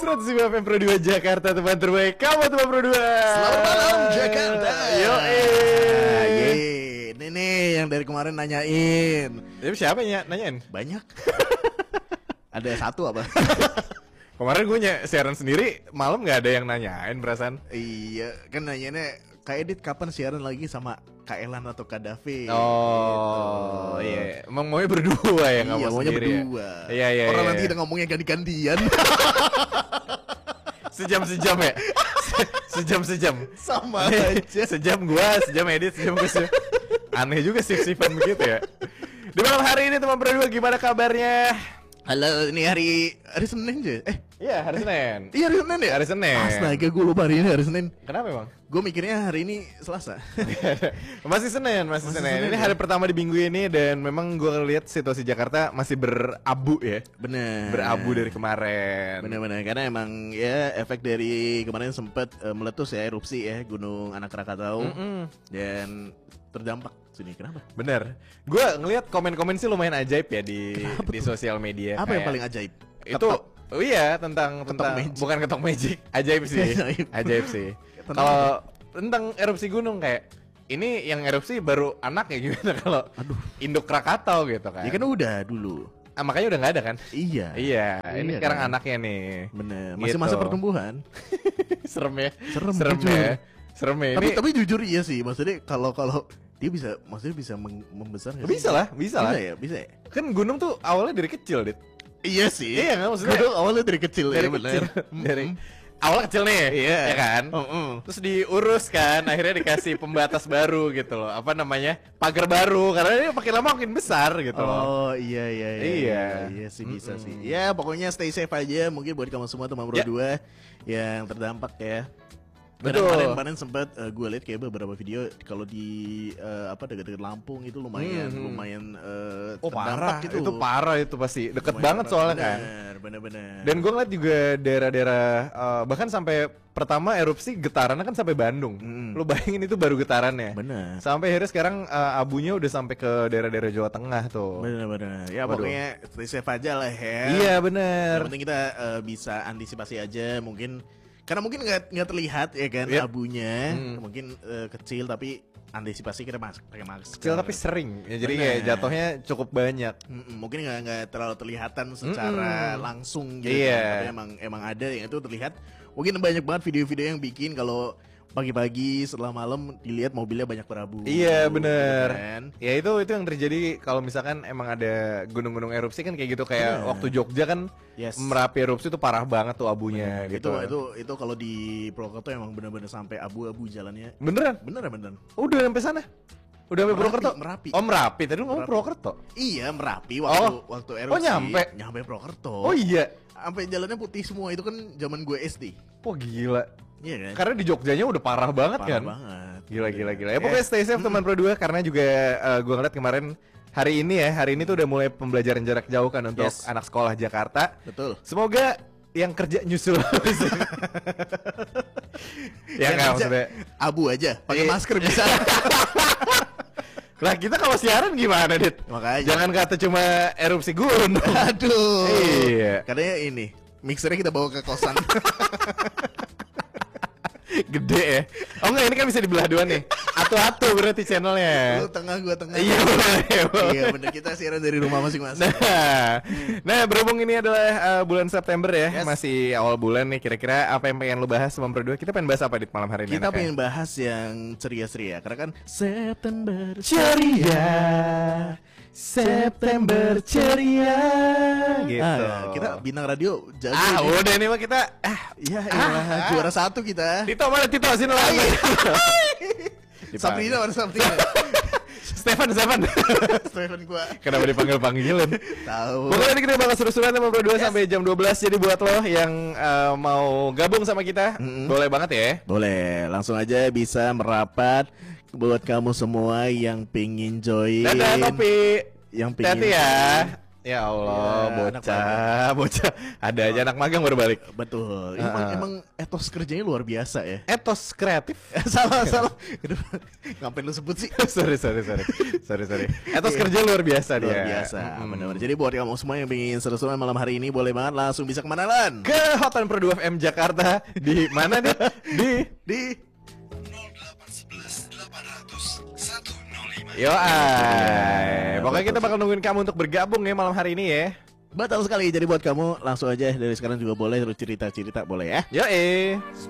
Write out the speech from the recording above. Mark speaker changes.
Speaker 1: 105 FM Pro 2 Jakarta, teman terbaik kamu teman Pro 2.
Speaker 2: Selamat malam Jakarta.
Speaker 1: Yo,
Speaker 2: ini nih yang dari kemarin nanyain.
Speaker 1: Tapi siapa yang nanyain?
Speaker 2: Banyak. Ada satu apa?
Speaker 1: Kemarin gue siaran sendiri, malam gak ada yang nanyain perasaan.
Speaker 2: Iya, kan nanyainnya Kak Edit kapan siaran lagi sama Kak Elan atau Kak Davi?
Speaker 1: Oh, gitu. Iya. Emang maunya berdua ya, nggak mau
Speaker 2: maunya
Speaker 1: sendiri
Speaker 2: berdua.
Speaker 1: Ya? Iya.
Speaker 2: Orang nanti kita ngomongnya ganti-gantian.
Speaker 1: Sejam-sejam ya. Sejam-sejam.
Speaker 2: Sama aja.
Speaker 1: Sejam gua, sejam Edit, sejam gue. Aneh juga sif-sifan begitu ya. Di malam hari ini teman berdua gimana kabarnya?
Speaker 2: Halo, ini hari Senin aja.
Speaker 1: Iya, hari Senin.
Speaker 2: Iya hari Senin ya?
Speaker 1: Hari Senin.
Speaker 2: Astaga, gue lupa hari ini hari Senin.
Speaker 1: Kenapa emang?
Speaker 2: Gue mikirnya hari ini Selasa.
Speaker 1: Masih Senin. Ini hari pertama di minggu ini dan memang gue lihat situasi Jakarta masih berabu ya.
Speaker 2: Bener.
Speaker 1: Berabu dari kemarin.
Speaker 2: Bener-bener karena emang ya efek dari kemarin sempat meletus ya, erupsi ya Gunung Anak Rakatau dan terdampak sini. Kenapa?
Speaker 1: Bener. Gue ngelihat komen-komen sih lumayan ajaib ya di sosial media.
Speaker 2: Apa yang paling ajaib?
Speaker 1: Itu oh iya tentang bukan ketok magic. Ajaib sih. Ajaib sih. Kalau tentang erupsi gunung kayak ini yang erupsi baru anak ya gimana kalau induk Krakatau gitu kan.
Speaker 2: Ya kan udah dulu.
Speaker 1: Makanya udah nggak ada kan?
Speaker 2: Iya.
Speaker 1: Ini sekarang kan anaknya nih.
Speaker 2: Bener. Masih
Speaker 1: Gitu.
Speaker 2: masa pertumbuhan.
Speaker 1: Serem ya.
Speaker 2: Serem
Speaker 1: ya. Serem ya.
Speaker 2: Tapi jujur iya sih. Maksudnya kalau dia bisa, maksudnya bisa membesar nggak sih?
Speaker 1: Bisa lah.
Speaker 2: Bisa ya.
Speaker 1: Kan gunung tuh awalnya dari kecil, Dit.
Speaker 2: Iya sih.
Speaker 1: Iya nggak maksudnya?
Speaker 2: Gunung awalnya dari kecil
Speaker 1: Dari
Speaker 2: ya,
Speaker 1: kecil.
Speaker 2: bener.
Speaker 1: Dari awal kecil nih, ya kan? Terus diurus kan, akhirnya dikasih pembatas baru gitu loh. Apa namanya? Pagar baru karena ini makin lama makin besar gitu loh.
Speaker 2: Oh iya. Iya sih bisa sih. Ya pokoknya stay safe aja. Mungkin buat kamu semua teman Bro 2 yang terdampak ya.
Speaker 1: Betul.
Speaker 2: Kemarin sempat gue lihat kayak beberapa video kalau di dekat-dekat Lampung itu lumayan
Speaker 1: parah
Speaker 2: terdampak gitu.
Speaker 1: Itu parah itu pasti deket banget soalnya kan.
Speaker 2: Bener.
Speaker 1: Dan gue ngeliat juga daerah-daerah bahkan sampai pertama erupsi getarannya kan sampai Bandung. Lu bayangin itu baru getarannya.
Speaker 2: Bener.
Speaker 1: Sampai akhirnya sekarang abunya udah sampai ke daerah-daerah Jawa Tengah tuh.
Speaker 2: Bener. Ya pokoknya stay safe aja lah ya.
Speaker 1: Iya bener.
Speaker 2: Yang penting kita bisa antisipasi aja mungkin. Karena mungkin nggak terlihat ya kan abunya, mungkin kecil tapi antisipasi kita pakai masker.
Speaker 1: Kecil tapi sering, ya, jadi kayak jatuhnya cukup banyak.
Speaker 2: Mungkin nggak terlalu kelihatan secara langsung gitu.
Speaker 1: Iya.
Speaker 2: Tapi emang ada yang itu terlihat. Mungkin banyak banget video-video yang bikin kalau pagi-pagi setelah malam dilihat mobilnya banyak berabu.
Speaker 1: Iya bener
Speaker 2: kan?
Speaker 1: Ya itu yang terjadi kalau misalkan emang ada gunung-gunung erupsi kan kayak gitu. Kayak waktu Jogja kan Merapi erupsi itu parah banget tuh abunya gitu.
Speaker 2: Itu kalau di Purwokerto emang bener-bener sampai abu-abu jalannya.
Speaker 1: Beneran? Udah sampai sana? Udah sampai Purwokerto?
Speaker 2: Merapi.
Speaker 1: Oh Merapi, tadi lu ngomong Purwokerto?
Speaker 2: Iya Merapi waktu erupsi.
Speaker 1: Oh nyampe
Speaker 2: Purwokerto.
Speaker 1: Oh iya.
Speaker 2: Sampai jalannya putih semua, itu kan zaman gue SD.
Speaker 1: Oh gila.
Speaker 2: Iya kan?
Speaker 1: Karena di Jogjanya udah parah banget kan.
Speaker 2: Banget.
Speaker 1: Gila. Ya pokoknya stay safe teman Pro 2 karena juga gue ngeliat kemarin hari ini tuh udah mulai pembelajaran jarak jauh kan untuk anak sekolah Jakarta.
Speaker 2: Betul.
Speaker 1: Semoga yang kerja nyusul. Ya nggak maksudnya
Speaker 2: abu aja, pakai masker bisa.
Speaker 1: Lah kita kalau siaran gimana, Dit?
Speaker 2: Makanya.
Speaker 1: Jangan kata cuma erupsi gunung.
Speaker 2: Aduh.
Speaker 1: Iya.
Speaker 2: Katanya ini mixernya kita bawa ke kosan.
Speaker 1: Gede ya. Oh enggak, ini kan bisa dibelah dua nih. Atu-atu berarti channelnya.
Speaker 2: Lu tengah, gua tengah.
Speaker 1: Iya
Speaker 2: bener, kita siaran dari rumah masing-masing.
Speaker 1: Nah berhubung ini adalah bulan September ya, masih awal bulan nih. Kira-kira apa yang pengen lu bahas sama Pro 2? Kita pengen bahas apa di malam hari ini?
Speaker 2: Kita pengen bahas yang ceria-ceria karena kan September ceria gitu. Kita bintang radio jago.
Speaker 1: Udah ini mah kita
Speaker 2: juara satu kita.
Speaker 1: Tito mana Tito sini lah.
Speaker 2: Sabrina.
Speaker 1: Stefan
Speaker 2: gua.
Speaker 1: Kenapa dipanggil-panggilin?
Speaker 2: Tahu.
Speaker 1: Pokoknya kita bakal seru-seruan sama Pro 2 sampai jam 12. Jadi buat lo yang mau gabung sama kita, boleh banget ya.
Speaker 2: Boleh, langsung aja bisa merapat. Buat kamu semua yang pingin join.
Speaker 1: Dadah Topi.
Speaker 2: Yang pingin
Speaker 1: ya. Ya Allah, bocah. Ada aja anak magang baru balik.
Speaker 2: Betul. Emang etos kerjanya luar biasa ya.
Speaker 1: Etos kreatif.
Speaker 2: salah. Ngapain lu sebut sih?
Speaker 1: sorry. Etos kerja luar biasa dia.
Speaker 2: Luar biasa. Benar-benar. Jadi buat kamu semua yang ingin seru-seruan malam hari ini, boleh banget langsung bisa kemana, Lan?
Speaker 1: Ke Hot 102 FM Jakarta. Di mana nih? Di 0811 800 105. Pokoknya kita bakal nungguin kamu untuk bergabung ya malam hari ini ya.
Speaker 2: Betul sekali. Jadi buat kamu langsung aja dari sekarang juga boleh terus cerita-cerita boleh ya.
Speaker 1: Yo.